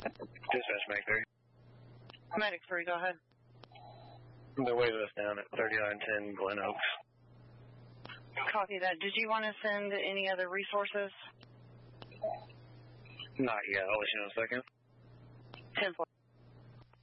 Dispatch Medic 3. Medic 3, go ahead. They're waving us down at 3910 Glen Oaks. Copy that. Did you want to send any other resources? Not yet. I'll let you know in a second. 10-4.